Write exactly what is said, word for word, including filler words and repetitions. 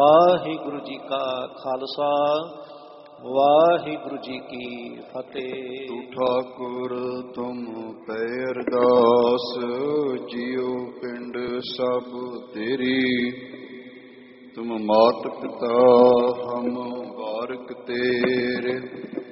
ਵਾਹਿਗੁਰੂ ਜੀ ਕਾ ਖਾਲਸਾ ਵਾਹਿਗੁਰੂ ਜੀ ਕੀ ਫਤਿਹ। ਤੂੰ ਠਾਕੁਰ ਤੁਮ ਪੈ ਅਰਦਾਸ, ਜਿਉ ਪਿੰਡ ਸਭ ਤੇਰੀ। ਤੁਮ ਮਾਤ ਪਿਤਾ ਹਮ ਬਾਰਕ ਤੇਰੇ,